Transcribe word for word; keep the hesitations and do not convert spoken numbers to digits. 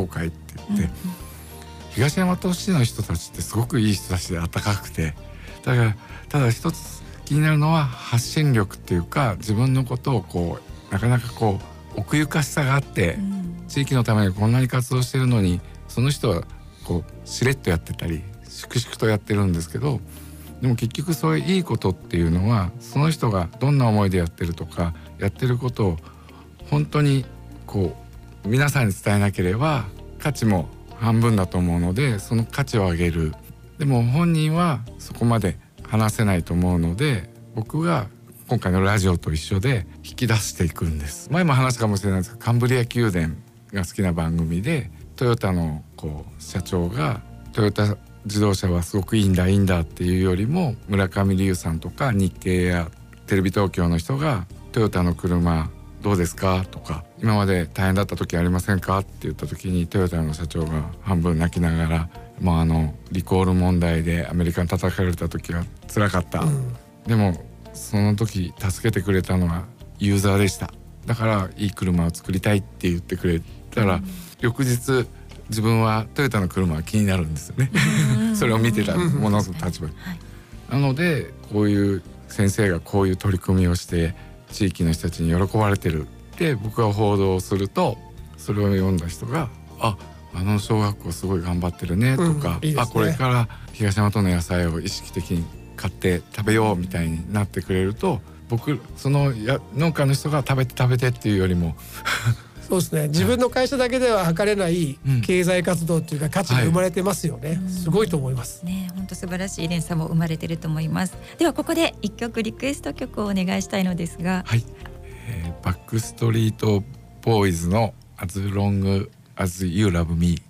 会って言って、うん、東大和市の人たちってすごくいい人たちで温かくて、だからただ一つ気になるのは発信力っていうか、自分のことをこうなかなかこう奥ゆかしさがあって、うん、地域のためにこんなに活動してるのにその人はこうしれっとやってたり粛々とやってるんですけど、でも結局そういういいことっていうのはその人がどんな思いでやってるとかやってることを本当にこう皆さんに伝えなければ価値も半分だと思うので、その価値を上げる。でも本人はそこまで話せないと思うので、僕が今回のラジオと一緒で引き出していくんです。前も話したかもしれないですけど、カンブリア宮殿が好きな番組でトヨタのこう社長がトヨタ自動車はすごくいいんだいいんだっていうよりも、村上龍さんとか日経やテレビ東京の人がトヨタの車どうですかとか、今まで大変だった時ありませんかって言った時に、トヨタの社長が半分泣きながら、もうあのリコール問題でアメリカに叩かれた時は辛かった、うん、でもその時助けてくれたのはユーザーでした、だからいい車を作りたいって言ってくれたら、うん、翌日自分はトヨタの車が気になるんですよねそれを見てたものの立場、はい、なのでこういう先生がこういう取り組みをして地域の人たちに喜ばれてるって僕が報道すると、それを読んだ人がああの小学校すごい頑張ってるねとか、うんいいですね、あこれから東大和の野菜を意識的に買って食べようみたいになってくれると、僕そのや農家の人が食べて食べてっていうよりもそうですね、自分の会社だけでは測れない経済活動というか価値が生まれてますよね、はい、すごいと思います、 ね、本当素晴らしい連鎖も生まれてると思います。ではここで一曲リクエスト曲をお願いしたいのですが、 はい、えー、バックストリートボーイズの As Long As You Love Me